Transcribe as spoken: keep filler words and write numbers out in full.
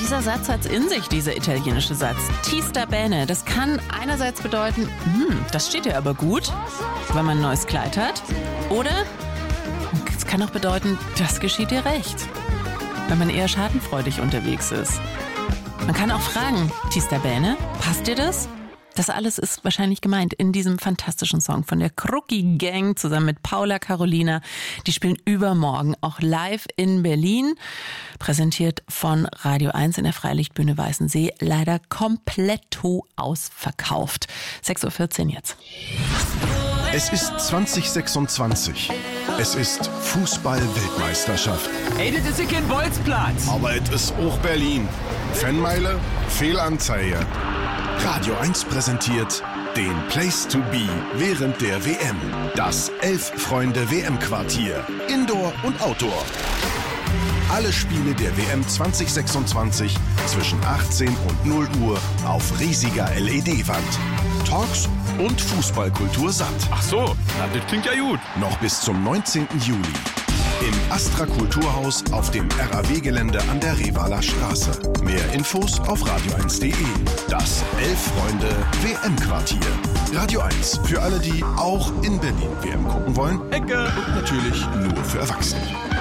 Dieser Satz hat's in sich, dieser italienische Satz. Ti sta bene, das kann einerseits bedeuten, hm, das steht dir aber gut, weil man ein neues Kleid hat. Oder es kann auch bedeuten, das geschieht dir recht, wenn man eher schadenfreudig unterwegs ist. Man kann auch fragen, Ti sta bene, passt dir das? Das alles ist wahrscheinlich gemeint in diesem fantastischen Song von der Krucki Gang zusammen mit Paula Carolina. Die spielen übermorgen auch live in Berlin. Präsentiert von Radio eins in der Freilichtbühne Weißensee. Leider kompletto ausverkauft. sechs Uhr vierzehn jetzt. Es ist zwanzig sechsundzwanzig. Es ist Fußball-Weltmeisterschaft. Ey, das ist ja kein Bolzplatz. Aber es ist auch Berlin. Fanmeile, Fehlanzeige. Radio eins präsentiert den Place to Be während der W M. Das Elf-Freunde-W M-Quartier. Indoor und Outdoor. Alle Spiele der W M zwanzig sechsundzwanzig zwischen achtzehn und null Uhr auf riesiger L E D-Wand. Talks und Fußballkultur satt. Ach so, na, das klingt ja gut. Noch bis zum neunzehnten Juli. Im Astra Kulturhaus auf dem R A W-Gelände an der Revaler Straße. Mehr Infos auf radio eins punkt de. Das Elf-Freunde-W M-Quartier. Radio eins, für alle, die auch in Berlin W M gucken wollen. Ecke. Und natürlich nur für Erwachsene.